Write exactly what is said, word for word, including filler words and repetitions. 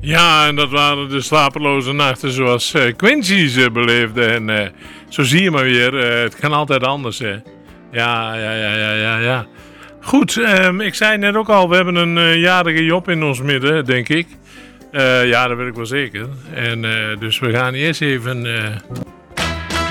Ja, en dat waren de slapeloze nachten zoals uh, Quincy ze beleefde. En uh, zo zie je maar weer, uh, het kan altijd anders, hè. Ja, ja, ja, ja, ja, ja. Goed, um, ik zei net ook al, we hebben een uh, jarige Job in ons midden, denk ik. Uh, ja, dat weet ik wel zeker. En uh, dus we gaan eerst even... Uh